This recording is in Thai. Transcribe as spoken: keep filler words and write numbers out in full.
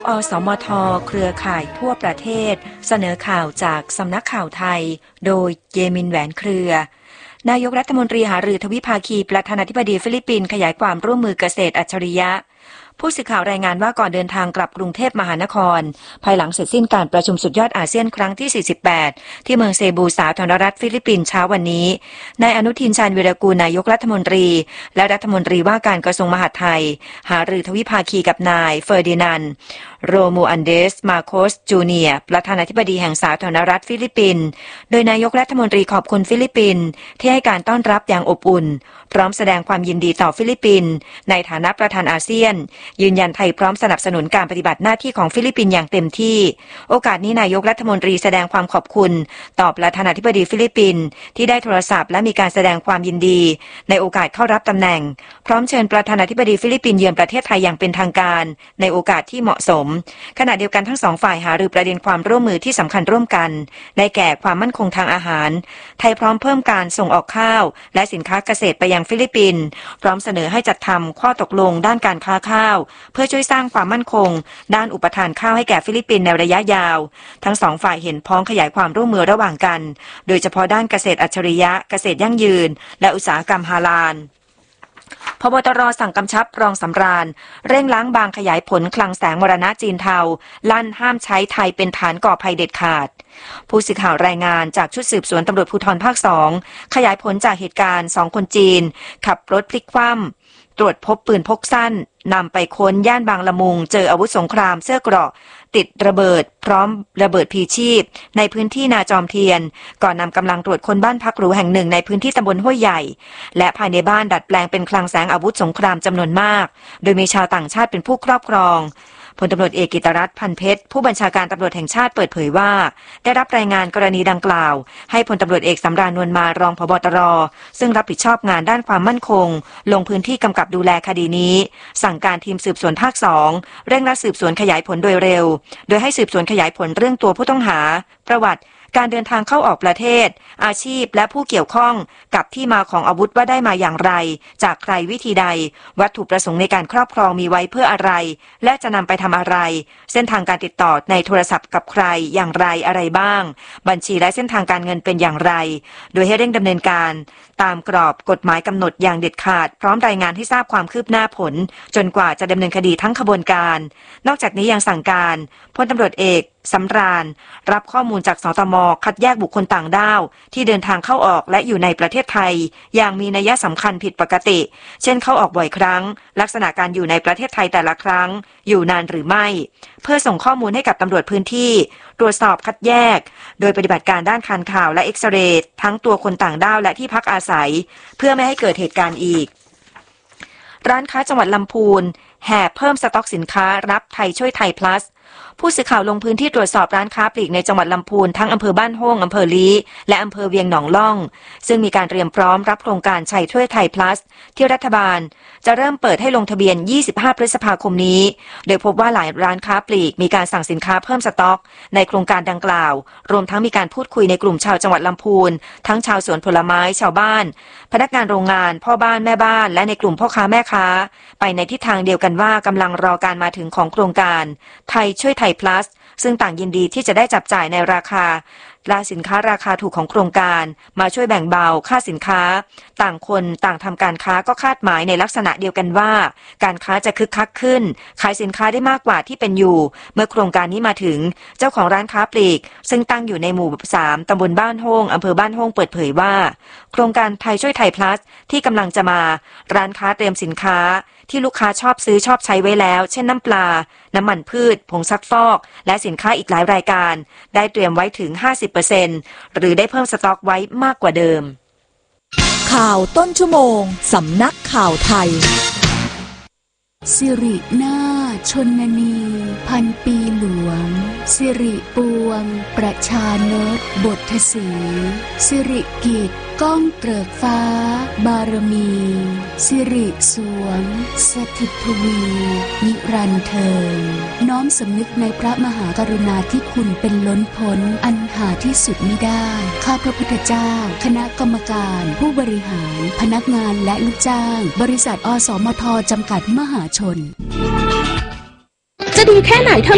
อสมทเครือข่ายทั่วประเทศเสนอข่าวจากสำนักข่าวไทยโดยเยมินแหวนเครือนายกรัฐมนตรีหารือทวิภาคีประธานาธิบดีฟิลิปปินส์ขยายความร่วมมือเกษตรอัจฉริยะผู้สื่อข่าวรายงานว่าก่อนเดินทางกลับกรุงเทพมหานครภายหลังเสร็จสิ้นการประชุมสุดยอดอาเซียนครั้งที่สี่สิบแปดที่เมืองเซบูสาธารณรัฐฟิลิปปินส์เช้าวันนี้นายอนุทินชาญวีรกูลนายกรัฐมนตรีและรัฐมนตรีว่าการกระทรวงมหาดไทยหารือทวิภาคีกับนายเฟอร์ดินานด์โรมูอันเดสมาโคสจูเนียร์ประธานาธิบดีแห่งสาธารณรัฐฟิลิปปินส์โดยนายกรัฐมนตรีขอบคุณฟิลิปปินส์ที่ให้การต้อนรับอย่างอบอุ่นพร้อมแสดงความยินดีต่อฟิลิปปินส์ในฐานะประธานอาเซียนยืนยันไทยพร้อมสนับสนุนการปฏิบัติหน้าที่ของฟิลิปปินส์อย่างเต็มที่โอกาสนี้นายกรัฐมนตรีแสดงความขอบคุณต่อประธานาธิบดีฟิลิปปินส์ที่ได้โทรศัพท์และมีการแสดงความยินดีในโอกาสเข้ารับตำแหน่งพร้อมเชิญประธานาธิบดีฟิลิปปินส์เยือนประเทศไทยอย่างเป็นทางการในโอกาสที่เหมาะสมขณะเดียวกันทั้งสองฝ่ายหารือประเด็นความร่วมมือที่สำคัญร่วมกันได้แก่ความมั่นคงทางอาหารไทยพร้อมเพิ่มการส่งออกข้าวและสินค้าเกษตรไปยังฟิลิปปินส์พร้อมเสนอให้จัดทำข้อตกลงด้านการค้าข้าวเพื่อช่วยสร้างความมั่นคงด้านอุปทานข้าวให้แก่ฟิลิปปินส์ในระยะยาวทั้งสองฝ่ายเห็นพ้องขยายความร่วมมือระหว่างกันโดยเฉพาะด้านเกษตรอัจฉริยะเกษตรยั่งยืนและอุตสาหกรรมฮาลาลพบตรสั่งกำชับรองสำราญเร่งล้างบางขยายผลคลังแสงมรณะจีนเทาลั่นห้ามใช้ไทยเป็นฐานก่อภัยเด็ดขาดผู้สื่อข่าวรายงานจากชุดสืบสวนตำรวจภูธรภาคสองขยายผลจากเหตุการณ์สองคนจีนขับรถพลิกคว่ำตรวจพบปืนพกสั้นนำไปค้นย่านบางละมุงเจออาวุธสงครามเสื้อเกราะติดระเบิดพร้อมระเบิดพีชีพในพื้นที่นาจอมเทียนก่อนนำกำลังตรวจค้นบ้านพักหรูแห่งหนึ่งในพื้นที่ตำบลห้วยใหญ่และภายในบ้านดัดแปลงเป็นคลังแสงอาวุธสงครามจำนวนมากโดยมีชาวต่างชาติเป็นผู้ครอบครองพลตำรวจเอกกิตติรัตน์พันเพชรผู้บัญชาการตำรวจแห่งชาติเปิดเผยว่าได้รับรายงานกรณีดังกล่าวให้พลตำรวจเอกสำราญนวลมารองผบ.ตร.ซึ่งรับผิดชอบงานด้านความมั่นคงลงพื้นที่กำกับดูแลคดีนี้สั่งการทีมสืบสวนภาคสองเร่งรัดสืบสวนขยายผลโดยเร็วโดยให้สืบสวนขยายผลเรื่องตัวผู้ต้องหาประวัติการเดินทางเข้าออกประเทศอาชีพและผู้เกี่ยวข้องกับที่มาของอาวุธว่าได้มาอย่างไรจากใครวิธีใดวัตถุประสงค์ในการครอบครองมีไว้เพื่ออะไรและจะนำไปทำอะไรเส้นทางการติดต่อในโทรศัพท์กับใครอย่างไรอะไรบ้างบัญชีและเส้นทางการเงินเป็นอย่างไรโดยให้เร่งดำเนินการตามกรอบกฎหมายกำหนดอย่างเด็ดขาดพร้อมรายงานให้ทราบความคืบหน้าผลจนกว่าจะดำเนินคดีทั้งขบวนการนอกจากนี้ยังสั่งการพลตำรวจเอกสำราญรับข้อมูลจากสตม.คัดแยกบุคคลต่างด้าวที่เดินทางเข้าออกและอยู่ในประเทศไทยอย่างมีนัยสำคัญผิดปกติเช่นเข้าออกบ่อยครั้งลักษณะการอยู่ในประเทศไทยแต่ละครั้งอยู่นานหรือไม่เพื่อส่งข้อมูลให้กับตำรวจพื้นที่ตรวจสอบคัดแยกโดยปฏิบัติการด้านการข่าวและเอ็กซเรย์ทั้งตัวคนต่างด้าวและที่พักอาศัยเพื่อไม่ให้เกิดเหตุการณ์อีกร้านค้าจังหวัดลำพูนแห่เพิ่มสต็อกสินค้ารับไทยช่วยไทย plusผู้สื่อข่าวลงพื้นที่ตรวจสอบร้านค้าปลีกในจังหวัดลำพูนทั้งอำเภอบ้านโฮ่งอำเภอลี้และอำเภอเวียงหนองล่องซึ่งมีการเตรียมพร้อมรับโครงการชัยช่วยไทย plus ที่รัฐบาลจะเริ่มเปิดให้ลงทะเบียนยี่สิบห้าพฤษภาคมนี้โดยพบว่าหลายร้านค้าปลีกมีการสั่งสินค้าเพิ่มสต็อกในโครงการดังกล่าวรวมทั้งมีการพูดคุยในกลุ่มชาวจังหวัดลำพูนทั้งชาวสวนผลไม้ชาวบ้านพนักงานโรงงานพ่อบ้านแม่บ้านและในกลุ่มพ่อค้าแม่ค้าไปในทิศทางเดียวกันว่ากำลังรอการมาถึงของโครงการไทยช่วยไทย plusซึ่งต่างยินดีที่จะได้จับจ่ายในราคาและสินค้าราคาถูกของโครงการมาช่วยแบ่งเบาค่าสินค้าต่างคนต่างทำการค้าก็คาดหมายในลักษณะเดียวกันว่าการค้าจะคึกคักขึ้นขายสินค้าได้มากกว่าที่เป็นอยู่เมื่อโครงการนี้มาถึงเจ้าของร้านค้าปลีกซึ่งตั้งอยู่ในหมู่สามตำบลบ้านโฮ่งอำเภอบ้านโฮ่งเปิดเผยว่าโครงการไทยช่วยไทย plus ที่กำลังจะมาร้านค้าเตรียมสินค้าที่ลูกค้าชอบซื้อชอบใช้ไว้แล้วเช่นน้ำปลาน้ำมันพืชผงซักฟอกและสินค้าอีกหลายรายการได้เตรียมไว้ถึง ห้าสิบเปอร์เซ็นต์ หรือได้เพิ่มสต็อกไว้มากกว่าเดิมข่าวต้นชั่วโมงสำนักข่าวไทยสิรินาชนนีพันปีหลวงสิริปวงประชานตบทสีสิริกิจก้องเกริกฟ้าบารมีสิริสวงสถิตทวีนิรันดร์เทินน้อมสำนึกในพระมหากรุณาธิคุณเป็นล้นพ้นอันหาที่สุดมิได้ข้าพระพุทธเจ้าคณะกรรมการผู้บริหารพนักงานและลูกจ้างบริษัทอสมทจำกัดมหาชนจะดีแค่ไหนเธอ